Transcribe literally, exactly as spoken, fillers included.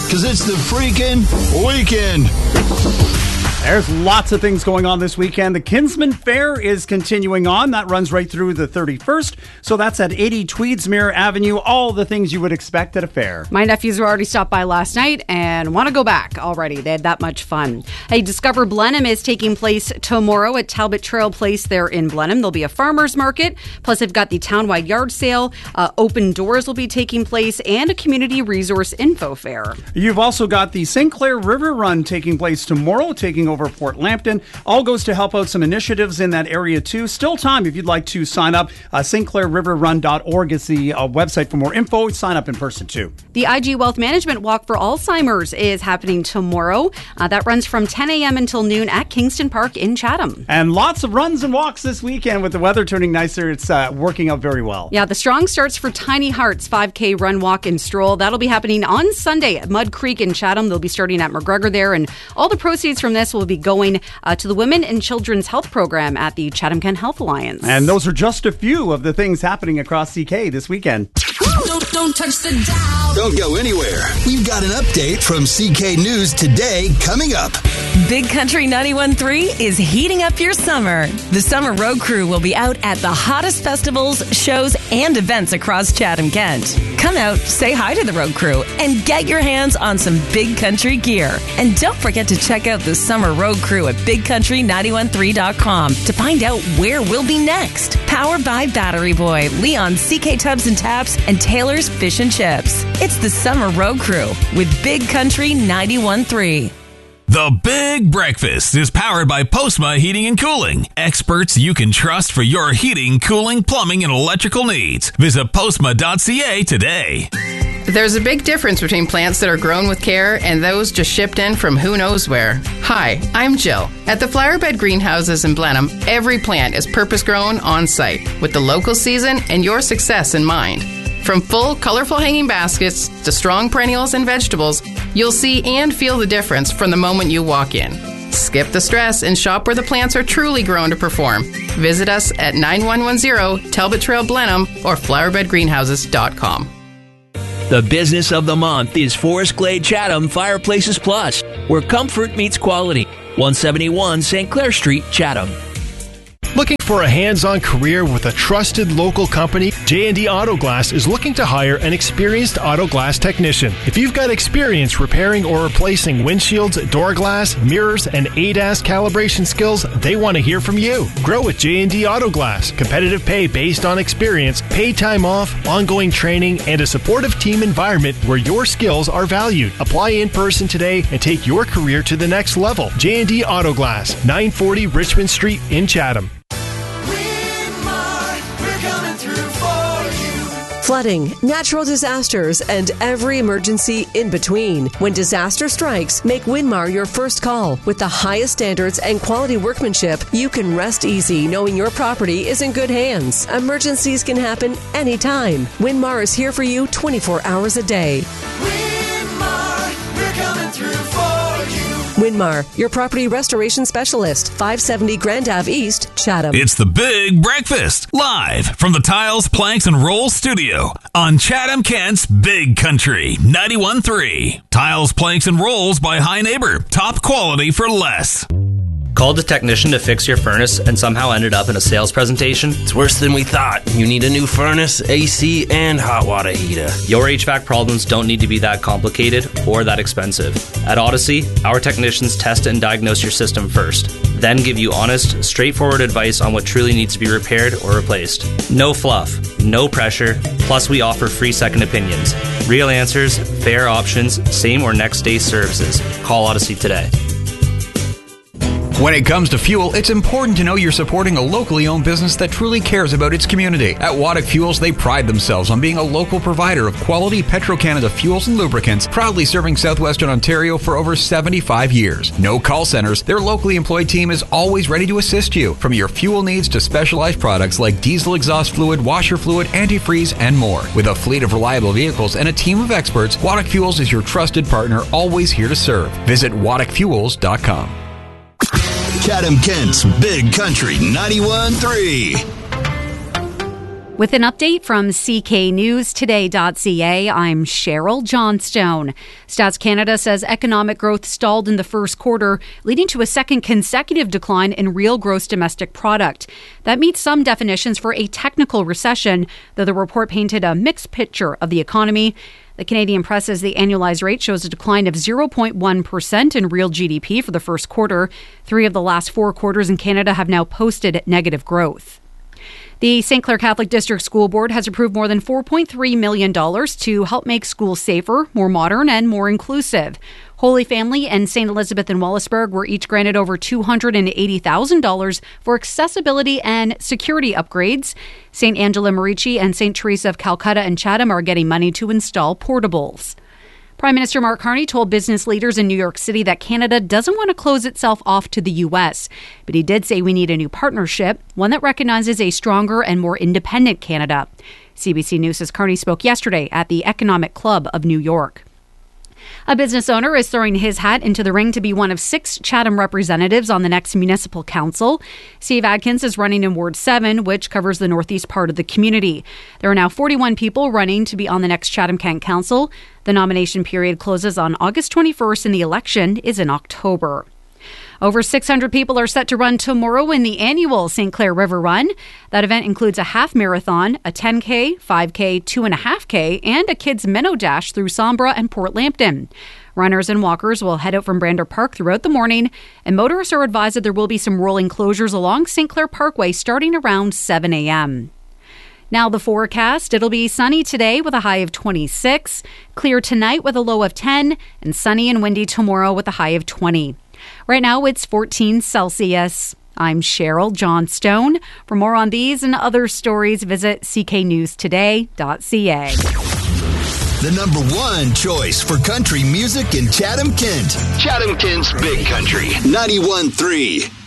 because it's the freaking weekend. There's lots of things going on this weekend. The Kinsman Fair is continuing on. That runs right through the thirty-first. So that's at eighty Tweedsmuir Avenue. All the things you would expect at a fair. My nephews were already stopped by last night and want to go back already. They had that much fun. Hey, Discover Blenheim is taking place tomorrow at Talbot Trail Place there in Blenheim. There'll be a farmer's market. Plus, they've got the townwide yard sale. Uh, open doors will be taking place and a community resource info fair. You've also got the Saint Clair River Run taking place tomorrow, taking over Port Lambton. All goes to help out some initiatives in that area too. Still time if you'd like to sign up. Uh, St Clair River Run dot org is the uh, website for more info. Sign up in person too. The I G Wealth Management Walk for Alzheimer's is happening tomorrow. Uh, that runs from ten a.m. until noon at Kingston Park in Chatham. And lots of runs and walks this weekend with the weather turning nicer. It's uh, working out very well. Yeah, the strong starts for Tiny Hearts five K run, walk, and stroll. That'll be happening on Sunday at Mud Creek in Chatham. They'll be starting at McGregor there, and all the proceeds from this will be going uh, to the Women and Children's Health Program at the Chatham-Kent Health Alliance. And those are just a few of the things happening across C K this weekend. Don't, don't touch the dial. Don't go anywhere. We've got an update from C K News today coming up. Big Country ninety-one point three is heating up your summer. The Summer Road Crew will be out at the hottest festivals, shows, and events across Chatham-Kent. Come out, say hi to the Road Crew, and get your hands on some Big Country gear. And don't forget to check out the Summer Road Crew at big country nine one three dot com to find out where we'll be next. Powered by Battery Boy, Leon C K Tubs and Taps, and Taylor's Fish and Chips. It's the Summer Road Crew with Big Country ninety-one point three. The Big Breakfast is powered by Postma Heating and Cooling. Experts you can trust for your heating, cooling, plumbing, and electrical needs. Visit postma dot c a today. There's a big difference between plants that are grown with care and those just shipped in from who knows where. Hi, I'm Jill. At the Flowerbed Greenhouses in Blenheim, every plant is purpose-grown on-site with the local season and your success in mind. From full, colorful hanging baskets to strong perennials and vegetables, you'll see and feel the difference from the moment you walk in. Skip the stress and shop where the plants are truly grown to perform. Visit us at nine one one zero Talbot Trail Blenheim or flowerbed greenhouses dot com. The business of the month is Forest Glade Chatham Fireplaces Plus, where comfort meets quality. one seventy-one Saint Clair Street, Chatham. Looking for a hands-on career with a trusted local company? J and D Auto Glass is looking to hire an experienced auto glass technician. If you've got experience repairing or replacing windshields, door glass, mirrors, and A D A S calibration skills, they want to hear from you. Grow with J and D Auto Glass. Competitive pay based on experience, paid time off, ongoing training, and a supportive team environment where your skills are valued. Apply in person today and take your career to the next level. J and D Auto Glass, nine forty Richmond Street in Chatham. Flooding, natural disasters, and every emergency in between. When disaster strikes, make Winmar your first call. With the highest standards and quality workmanship, you can rest easy knowing your property is in good hands. Emergencies can happen anytime. Winmar is here for you twenty-four hours a day. Winmar, we're coming through for you. Winmar, your property restoration specialist, five seventy Grand Ave East, Chatham. It's the Big Breakfast, live from the Tiles, Planks, and Rolls studio on Chatham-Kent's Big Country ninety-one point three. Tiles, Planks, and Rolls by High Neighbor. Top quality for less. Called a technician to fix your furnace and somehow ended up in a sales presentation? It's worse than we thought. You need a new furnace, A C, and hot water heater. Your H V A C problems don't need to be that complicated or that expensive. At Odyssey, our technicians test and diagnose your system first, then give you honest, straightforward advice on what truly needs to be repaired or replaced. No fluff, no pressure, plus we offer free second opinions. Real answers, fair options, same or next day services. Call Odyssey today. When it comes to fuel, it's important to know you're supporting a locally owned business that truly cares about its community. At Waddick Fuels, they pride themselves on being a local provider of quality Petro-Canada fuels and lubricants, proudly serving southwestern Ontario for over seventy-five years. No call centers, their locally employed team is always ready to assist you, from your fuel needs to specialized products like diesel exhaust fluid, washer fluid, antifreeze, and more. With a fleet of reliable vehicles and a team of experts, Waddick Fuels is your trusted partner, always here to serve. Visit waddick fuels dot com. Chatham-Kent's Big Country ninety-one point three. With an update from C K News Today dot C A, I'm Cheryl Johnstone. Stats Canada says economic growth stalled in the first quarter, leading to a second consecutive decline in real gross domestic product. That meets some definitions for a technical recession, though the report painted a mixed picture of the economy. The Canadian Press says the annualized rate shows a decline of zero point one percent in real G D P for the first quarter. Three of the last four quarters in Canada have now posted negative growth. The Saint Clair Catholic District School Board has approved more than four point three million dollars to help make schools safer, more modern, and more inclusive. Holy Family and Saint Elizabeth and Wallaceburg were each granted over two hundred eighty thousand dollars for accessibility and security upgrades. Saint Angela Merici and Saint Teresa of Calcutta and Chatham are getting money to install portables. Prime Minister Mark Carney told business leaders in New York City that Canada doesn't want to close itself off to the U S, but he did say we need a new partnership, one that recognizes a stronger and more independent Canada. C B C News says Carney spoke yesterday at the Economic Club of New York. A business owner is throwing his hat into the ring to be one of six Chatham representatives on the next municipal council. Steve Adkins is running in Ward seven, which covers the northeast part of the community. There are now forty-one people running to be on the next Chatham-Kent Council. The nomination period closes on August twenty-first and the election is in October. Over six hundred people are set to run tomorrow in the annual Saint Clair River Run. That event includes a half marathon, a ten K, five K, two point five K, and a kids' minnow dash through Sombra and Port Lambton. Runners and walkers will head out from Brander Park throughout the morning, and motorists are advised that there will be some rolling closures along Saint Clair Parkway starting around seven a.m. Now the forecast. It'll be sunny today with a high of twenty-six, clear tonight with a low of ten, and sunny and windy tomorrow with a high of twenty. Right now it's fourteen Celsius. I'm Cheryl Johnstone. For more on these and other stories, visit C K News Today dot C A. The number one choice for country music in Chatham-Kent. Chatham-Kent's Big Country, ninety-one point three.